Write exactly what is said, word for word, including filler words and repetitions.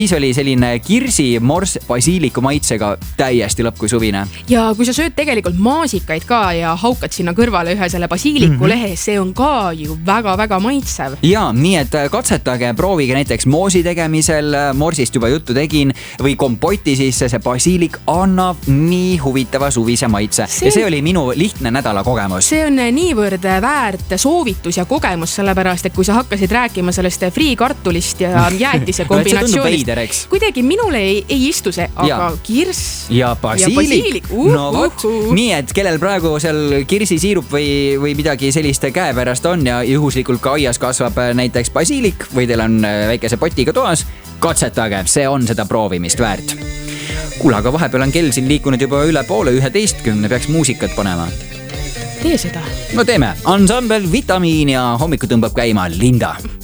siis oli selline kirsi, mors, basiiliku maitsega täiesti lõpp kui suvine. Ja kui sa sööd tegelikult maasikaid ka ja haukad sinna kõrvale ühe selle basiiliku mm -hmm. lehe, see on ka ju väga-väga maitsev. Ja nii, et katsetage, proovige näiteks moosi tegemisel, morsist juba juttu tegin, või kompoti sisse, see basiilik annab nii huvitava suvise maitse. See... Ja see oli minu lihtne nädala kogemus. See on niivõrd väärt soovitus ja kogemus, sellepärast, et kui sa hakkasid rääkima sellest friikartulist ja jäätise kombinatsioonist, kuidagi minule ei, ei istu see, aga ja. kirss ja basiilik, ja basiilik. Uh, no vot, uh, uh. nii et kellel praegu seal kirsisiirup või, või midagi sellist käepärast on ja juhuslikult ka aias kasvab näiteks basiilik või teil on väikese potiga toas, katsetage, see on seda proovimist väärt. Kuule, aga vahepeal on kell siin liikunud juba üle poole üheteistkümne, peaks muusikat panema. Tee seda. No teeme, ansambel Vitamiin ja hommiku tõmbab käima Linda.